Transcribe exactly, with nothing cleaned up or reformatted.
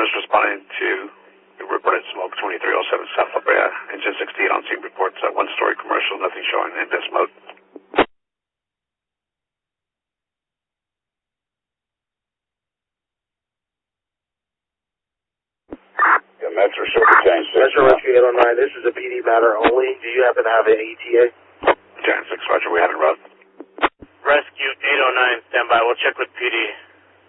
is responding to the reported smoke twenty-three oh seven South La Brea. Engine sixty-eight on scene reports uh, one-story commercial, nothing showing in this mode. Yeah, Metro Sugar Change six. Metro Rescue eight oh nine, this is a P D matter only. Do you happen to have an E T A? Jan six, Roger, we had it road. Rescue eight oh nine, stand by. We'll check with P D.